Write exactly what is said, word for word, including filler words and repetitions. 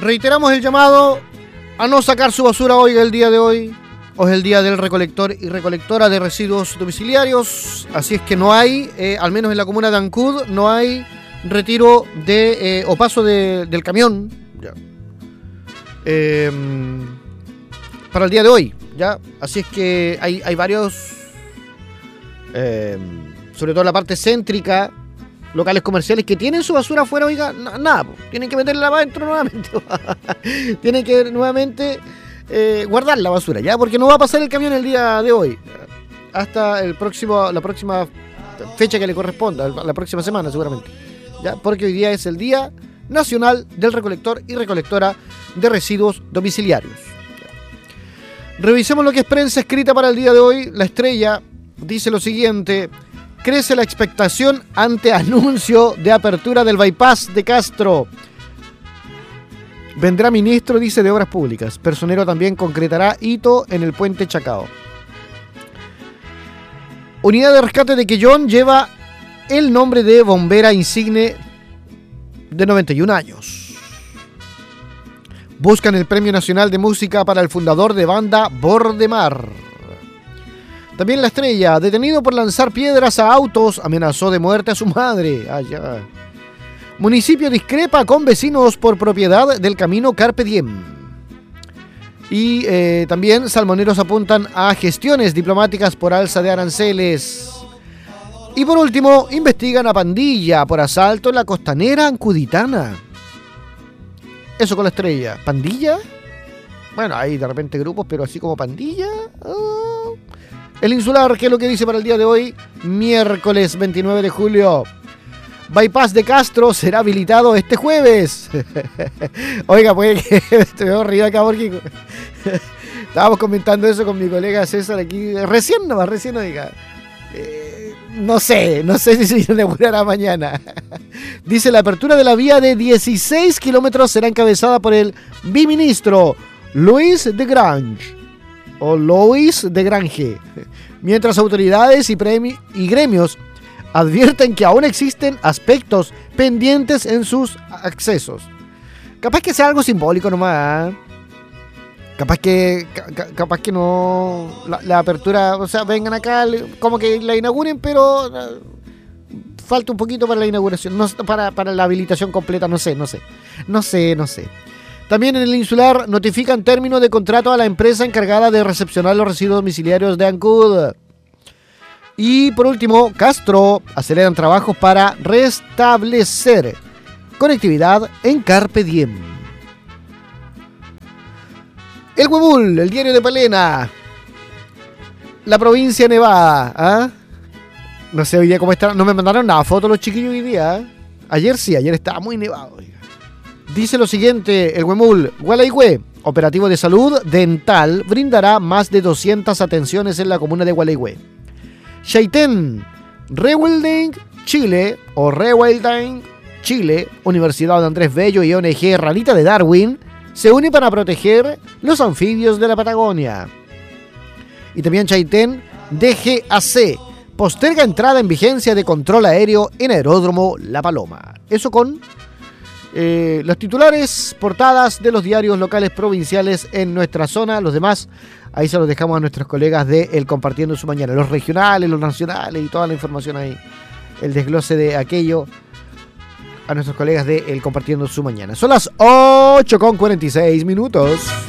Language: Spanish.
Reiteramos el llamado a no sacar su basura hoy, el día de hoy. Hoy es el día del recolector y recolectora de residuos domiciliarios. Así es que no hay, eh, al menos en la comuna de Ancud, no hay retiro de eh, o paso de, del camión ya. Eh, para el día de hoy, ya. Así es que hay, hay varios, eh, sobre todo en la parte céntrica, locales comerciales que tienen su basura afuera, oiga, na, nada, po, tienen que meterla adentro nuevamente. Tienen que nuevamente eh, guardar la basura, ya, porque no va a pasar el camión el día de hoy. Hasta el próximo, la próxima fecha que le corresponda, la próxima semana seguramente. Ya, porque hoy día es el Día Nacional del Recolector y Recolectora de Residuos Domiciliarios. Revisemos lo que es prensa escrita para el día de hoy. La Estrella dice lo siguiente: crece la expectación ante anuncio de apertura del bypass de Castro. Vendrá ministro, dice, de Obras Públicas. Personero también concretará hito en el puente Chacao. Unidad de rescate de Quellón lleva el nombre de bombera insigne de noventa y un años. Buscan el Premio Nacional de Música para el fundador de banda Bordemar. También La Estrella, detenido por lanzar piedras a autos, amenazó de muerte a su madre. Ay, ya. Municipio discrepa con vecinos por propiedad del camino Carpe Diem. Y eh, también salmoneros apuntan a gestiones diplomáticas por alza de aranceles. Y por último, investigan a pandilla por asalto en la costanera ancuditana. Eso con La Estrella. ¿Pandilla? Bueno, hay de repente grupos, pero así como pandilla. Oh. El Insular, ¿qué es lo que dice para el día de hoy? Miércoles veintinueve de julio. Bypass de Castro será habilitado este jueves. Oiga, pues que te veo arriba acá porque estábamos comentando eso con mi colega César aquí. Recién nomás, recién oiga. Eh, no sé, no sé si se inaugurará mañana. Dice: la apertura de la vía de dieciséis kilómetros será encabezada por el biministro Luis de Grange. O Luis de Grange. Mientras autoridades y, premi- y gremios advierten que aún existen aspectos pendientes en sus accesos. Capaz que sea algo simbólico nomás. ¿eh? Capaz que ca- capaz que no la, la apertura, o sea, vengan acá como que la inauguren, pero uh, falta un poquito para la inauguración, no, para, para la habilitación completa, no sé, no sé. No sé, no sé. También en el Insular notifican término de contrato a la empresa encargada de recepcionar los residuos domiciliarios de Ancud. Y por último, Castro aceleran trabajos para restablecer conectividad en Carpe Diem. El Huemul, el diario de Palena. La provincia nevada. ¿eh? No sé hoy día cómo está. No me mandaron nada fotos los chiquillos hoy día. ¿eh? Ayer sí, ayer estaba muy nevado. Oiga. Dice lo siguiente, el Huemul: Gualeguay, operativo de salud dental, brindará más de doscientas atenciones en la comuna de Gualeguay. Chaitén, Rewelding Chile o Rewelding Chile, Universidad de Andrés Bello y O N G Ranita de Darwin se unen para proteger los anfibios de la Patagonia. Y también Chaitén, D G A C, posterga entrada en vigencia de control aéreo en aeródromo La Paloma. Eso con eh, los titulares, portadas de los diarios locales provinciales en nuestra zona. Los demás, ahí se los dejamos a nuestros colegas de El Compartiendo Su Mañana. Los regionales, los nacionales y toda la información ahí. El desglose de aquello a nuestros colegas de El Compartiendo Su Mañana. Son las ocho con cuarenta y seis minutos.